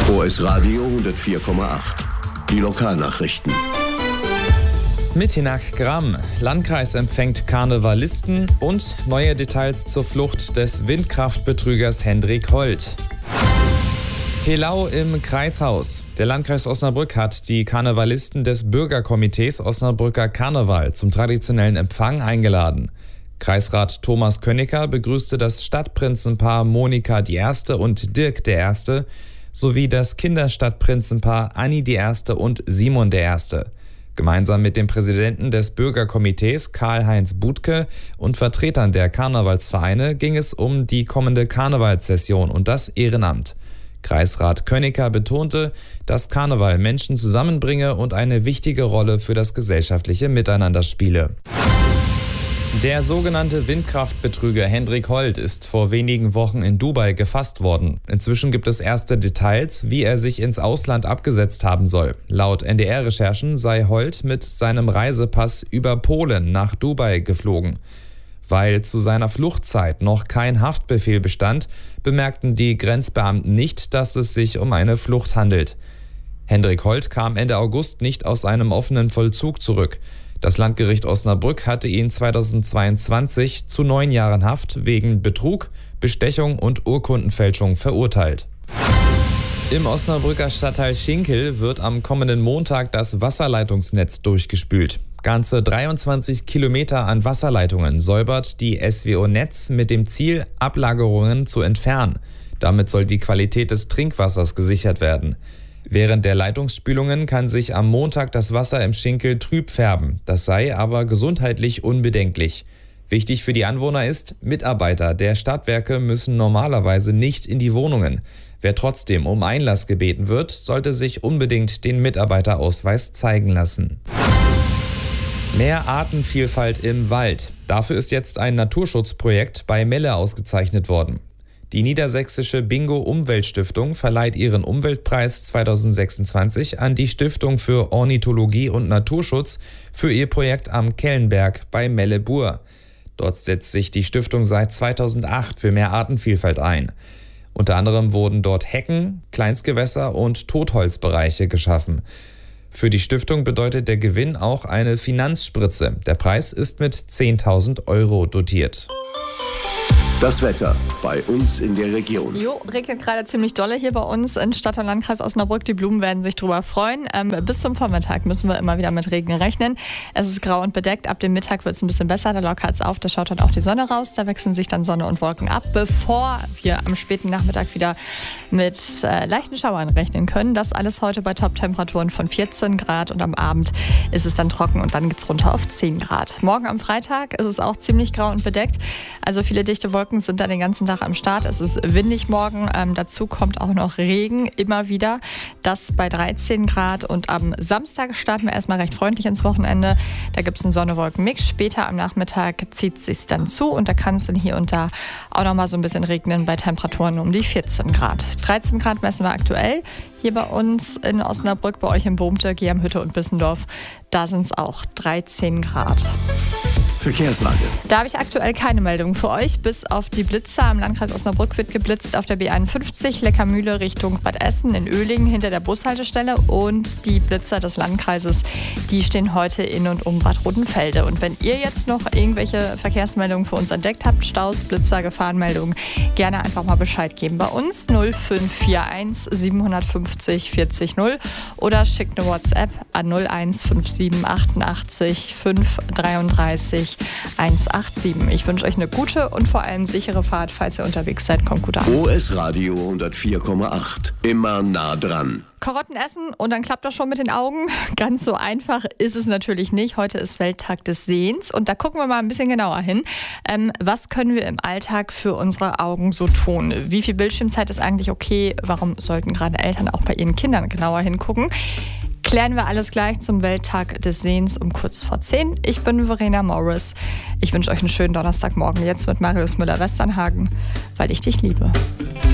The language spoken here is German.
OS Radio 104,8. Die Lokalnachrichten. Mit Hinak Gramm. Landkreis empfängt Karnevalisten und neue Details zur Flucht des Windkraftbetrügers Hendrik Holt. Helau im Kreishaus. Der Landkreis Osnabrück hat die Karnevalisten des Bürgerkomitees Osnabrücker Karneval zum traditionellen Empfang eingeladen. Kreisrat Thomas Könnecker begrüßte das Stadtprinzenpaar Monika die Erste und Dirk der Erste sowie das Kinderstadtprinzenpaar Anni die Erste und Simon der Erste. Gemeinsam mit dem Präsidenten des Bürgerkomitees Karl-Heinz Budke und Vertretern der Karnevalsvereine ging es um die kommende Karnevalssession und das Ehrenamt. Kreisrat Könnecker betonte, dass Karneval Menschen zusammenbringe und eine wichtige Rolle für das gesellschaftliche Miteinander spiele. Der sogenannte Windkraftbetrüger Hendrik Holt ist vor wenigen Wochen in Dubai gefasst worden. Inzwischen gibt es erste Details, wie er sich ins Ausland abgesetzt haben soll. Laut NDR-Recherchen sei Holt mit seinem Reisepass über Polen nach Dubai geflogen. Weil zu seiner Fluchtzeit noch kein Haftbefehl bestand, bemerkten die Grenzbeamten nicht, dass es sich um eine Flucht handelt. Hendrik Holt kam Ende August nicht aus einem offenen Vollzug zurück. Das Landgericht Osnabrück hatte ihn 2022 zu 9 Jahren Haft wegen Betrug, Bestechung und Urkundenfälschung verurteilt. Im Osnabrücker Stadtteil Schinkel wird am kommenden Montag das Wasserleitungsnetz durchgespült. Ganze 23 Kilometer an Wasserleitungen säubert die SWO Netz mit dem Ziel, Ablagerungen zu entfernen. Damit soll die Qualität des Trinkwassers gesichert werden. Während der Leitungsspülungen kann sich am Montag das Wasser im Schinkel trüb färben. Das sei aber gesundheitlich unbedenklich. Wichtig für die Anwohner ist, Mitarbeiter der Stadtwerke müssen normalerweise nicht in die Wohnungen. Wer trotzdem um Einlass gebeten wird, sollte sich unbedingt den Mitarbeiterausweis zeigen lassen. Mehr Artenvielfalt im Wald. Dafür ist jetzt ein Naturschutzprojekt bei Melle ausgezeichnet worden. Die Niedersächsische Bingo-Umweltstiftung verleiht ihren Umweltpreis 2026 an die Stiftung für Ornithologie und Naturschutz für ihr Projekt am Kellenberg bei Melle-Bur. Dort setzt sich die Stiftung seit 2008 für mehr Artenvielfalt ein. Unter anderem wurden dort Hecken, Kleinstgewässer und Totholzbereiche geschaffen. Für die Stiftung bedeutet der Gewinn auch eine Finanzspritze. Der Preis ist mit 10.000 Euro dotiert. Das Wetter bei uns in der Region. Regnet gerade ziemlich dolle hier bei uns in Stadt- und Landkreis Osnabrück. Die Blumen werden sich drüber freuen. Bis zum Vormittag müssen wir immer wieder mit Regen rechnen. Es ist grau und bedeckt. Ab dem Mittag wird es ein bisschen besser. Da lockert es auf. Da schaut dann auch die Sonne raus. Da wechseln sich dann Sonne und Wolken ab, bevor wir am späten Nachmittag wieder mit leichten Schauern rechnen können. Das alles heute bei Top-Temperaturen von 14 Grad. Und am Abend ist es dann trocken und dann geht es runter auf 10 Grad. Morgen am Freitag ist es auch ziemlich grau und bedeckt. Also viele dichte Wolken sind dann den ganzen Tag am Start. Es ist windig morgen. Dazu kommt auch noch Regen immer wieder. Das bei 13 Grad. Und am Samstag starten wir erstmal recht freundlich ins Wochenende. Da gibt es einen Sonne-Wolken-Mix. Später am Nachmittag zieht es sich dann zu. Und da kann es dann hier und da auch noch mal so ein bisschen regnen bei Temperaturen um die 14 Grad. 13 Grad messen wir aktuell. Hier bei uns in Osnabrück, bei euch in Bohmte, Geamhütte und Bissendorf. Da sind es auch 13 Grad. Verkehrslage. Da habe ich aktuell keine Meldung für euch. Bis auf die Blitzer am Landkreis Osnabrück wird geblitzt auf der B51 Leckermühle Richtung Bad Essen in Oehlingen hinter der Bushaltestelle. Und die Blitzer des Landkreises, die stehen heute in und um Bad Rodenfelde. Und wenn ihr jetzt noch irgendwelche Verkehrsmeldungen für uns entdeckt habt, Staus, Blitzer, Gefahrenmeldungen, gerne einfach mal Bescheid geben. Bei uns 0541 750 40 0 oder schickt eine WhatsApp an 0157 88 533 187. Ich wünsche euch eine gute und vor allem sichere Fahrt, falls ihr unterwegs seid. Kommt gut an. OS Radio 104,8. Immer nah dran. Karotten essen und dann klappt das schon mit den Augen. Ganz so einfach ist es natürlich nicht. Heute ist Welttag des Sehens und da gucken wir mal ein bisschen genauer hin. Was können wir im Alltag für unsere Augen so tun? Wie viel Bildschirmzeit ist eigentlich okay? Warum sollten gerade Eltern auch bei ihren Kindern genauer hingucken? Klären wir alles gleich zum Welttag des Sehens um kurz vor 10. Ich bin Verena Morris. Ich wünsche euch einen schönen Donnerstagmorgen jetzt mit Marius Müller-Westernhagen, weil ich dich liebe.